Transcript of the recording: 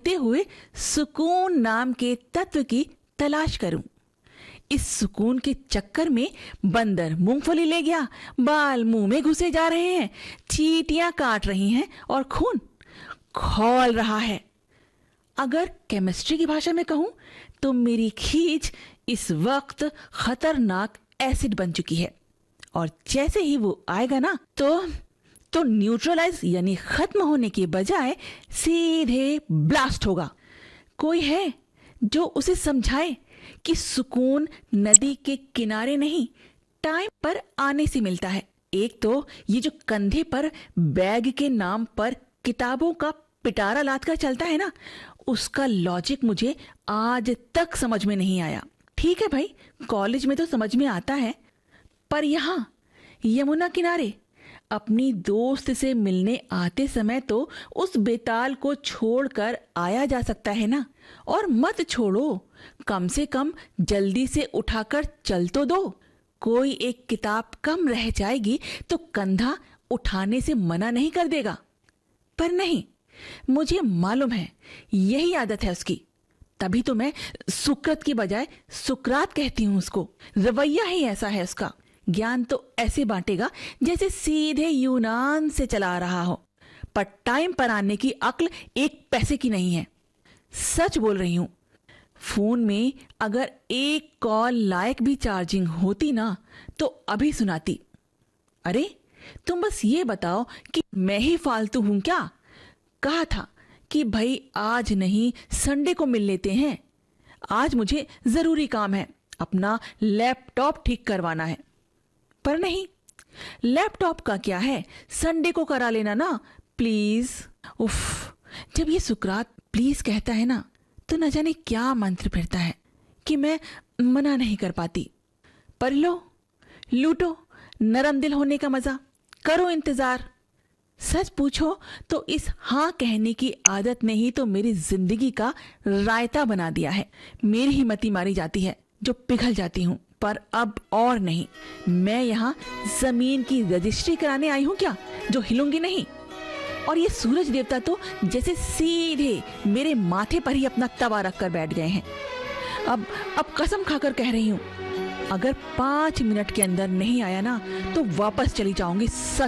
ढूंढते हुए सुकून नाम के तत्व की तलाश करूं। इस सुकून के चक्कर में बंदर मूंगफली ले गया, बाल मुंह में घुसे जा रहे हैं, चींटियां काट रही हैं और खून खौल रहा है। अगर केमिस्ट्री की भाषा में कहूं तो मेरी खींच इस वक्त खतरनाक एसिड बन चुकी है, और जैसे ही वो आएगा ना तो न्यूट्रलाइज यानी खत्म होने के बजाय सीधे ब्लास्ट होगा। कोई है जो उसे समझाए कि सुकून नदी के किनारे नहीं, टाइम पर आने से मिलता है। एक तो ये जो कंधे पर बैग के नाम पर किताबों का पिटारा लाद कर चलता है ना, उसका लॉजिक मुझे आज तक समझ में नहीं आया। ठीक है भाई, कॉलेज में तो समझ में आता है, पर यहां यमुना किनारे अपनी दोस्त से मिलने आते समय तो उस बेताल को छोड़कर आया जा सकता है ना। और मत छोड़ो, कम से कम जल्दी से उठाकर चल तो दो। कोई एक किताब कम रह जाएगी तो कंधा उठाने से मना नहीं कर देगा। पर नहीं, मुझे मालूम है यही आदत है उसकी, तभी तो मैं सुकृत की बजाय सुकरात कहती हूं उसको। रवैया ही ऐसा है उसका। ज्ञान तो ऐसे बांटेगा जैसे सीधे यूनान से चला रहा हो, पर टाइम पर आने की अक्ल एक पैसे की नहीं है। सच बोल रही हूं। फोन में अगर एक कॉल लायक भी चार्जिंग होती ना तो अभी सुनाती। अरे तुम बस ये बताओ कि मैं ही फालतू हूं क्या? कहा था कि भाई आज नहीं संडे को मिल लेते हैं, आज मुझे जरूरी काम है, अपना लैपटॉप ठीक करवाना है। पर नहीं, लैपटॉप का क्या है, संडे को करा लेना ना प्लीज। उफ, जब ये सुकरात प्लीज कहता है ना तो न जाने क्या मंत्र फिरता है कि मैं मना नहीं कर पाती। पर लो, लूटो नरम दिल होने का मजा, करो इंतजार। सच पूछो तो इस हाँ कहने की आदत ने ही तो मेरी जिंदगी का रायता बना दिया है। मेरी ही मती मारी जाती है जो पिघल जाती हूं। पर अब और नहीं, मैं यहाँ जमीन की रजिस्ट्री कराने आई हूं क्या, जो हिलूंगी नहीं। और ये सूरज देवता तो जैसे सीधे मेरे माथे पर ही अपना तवा रख कर बैठ गए हैं। अब कसम खाकर कह रही हूं, अगर 5 मिनट के अंदर नहीं आया ना तो वापस चली जाऊंगी। सच